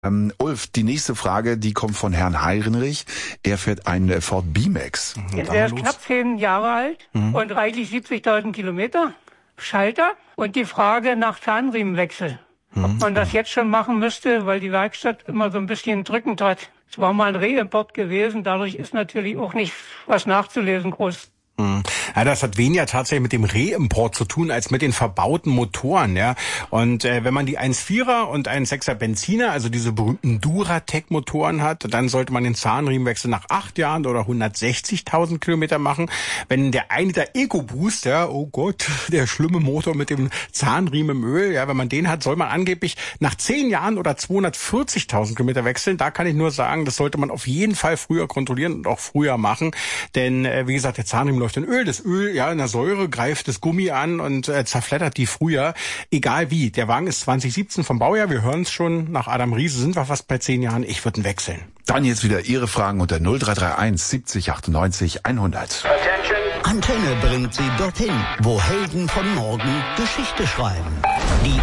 Ulf, die nächste Frage, die kommt von Herrn Heinrich. Er fährt einen Ford B-Max. Er ist knapp 10 Jahre alt und reichlich 70.000 Kilometer. Schalter. Und die Frage nach Zahnriemenwechsel. Ob man das jetzt schon machen müsste, weil die Werkstatt immer so ein bisschen drückend hat. Es war mal ein Reimport gewesen, dadurch ist natürlich auch nicht was nachzulesen groß. Ja, das hat weniger tatsächlich mit dem Reimport zu tun, als mit den verbauten Motoren, ja. Und wenn man die 1,4er und 1,6er Benziner, also diese berühmten Duratec-Motoren hat, dann sollte man den Zahnriemenwechsel nach 8 Jahren oder 160.000 Kilometer machen. Wenn der 1 Liter EcoBoost, ja, oh Gott, der schlimme Motor mit dem Zahnriemen im Öl, ja, wenn man den hat, soll man angeblich nach 10 Jahren oder 240.000 Kilometer wechseln. Da kann ich nur sagen, das sollte man auf jeden Fall früher kontrollieren und auch früher machen. Denn, wie gesagt, der Zahnriemen läuft in Öl. Das Öl, ja, in der Säure greift das Gummi an und zerfleddert die früher. Egal wie. Der Wagen ist 2017 vom Baujahr. Wir hören es schon. Nach Adam Riese sind wir fast bei 10 Jahren. Ich würde ihn wechseln. Dann jetzt wieder Ihre Fragen unter 0331 70 98 100. Antenne bringt Sie dorthin, wo Helden von morgen Geschichte schreiben. Die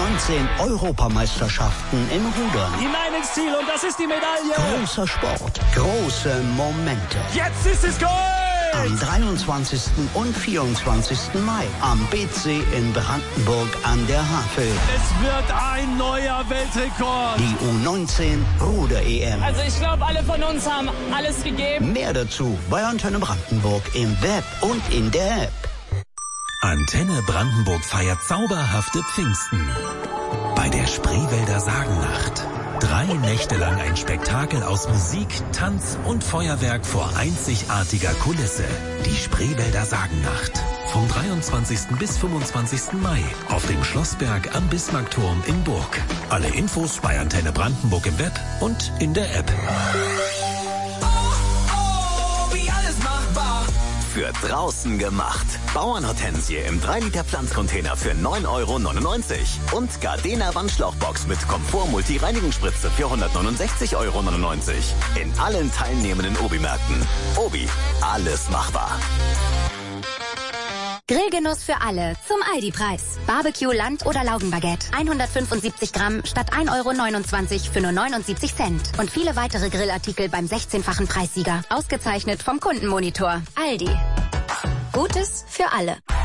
U19-Europameisterschaften im Rudern. Hinein ins Ziel und das ist die Medaille. Großer Sport, große Momente. Jetzt ist es Gold! Am 23. und 24. Mai am BC in Brandenburg an der Havel. Es wird ein neuer Weltrekord. Die U19 Ruder-EM. Also ich glaube, alle von uns haben alles gegeben. Mehr dazu bei Antenne Brandenburg im Web und in der App. Antenne Brandenburg feiert zauberhafte Pfingsten. Bei der Spreewälder Sagennacht. 3 Nächte lang ein Spektakel aus Musik, Tanz und Feuerwerk vor einzigartiger Kulisse. Die Spreewälder Sagennacht. Vom 23. bis 25. Mai auf dem Schlossberg am Bismarckturm in Burg. Alle Infos bei Antenne Brandenburg im Web und in der App. Für draußen gemacht. Bauernhortensie im 3-Liter Pflanzcontainer für 9,99 € und Gardena Wandschlauchbox mit Komfort-Multi-Reinigungsspritze für 169,99 € in allen teilnehmenden Obi-Märkten. Obi, alles machbar. Grillgenuss für alle zum Aldi-Preis. Barbecue, Land- oder Laugenbaguette. 175 Gramm statt 1,29 € für nur 79 Cent. Und viele weitere Grillartikel beim 16-fachen Preissieger. Ausgezeichnet vom Kundenmonitor. Aldi. Gutes für alle.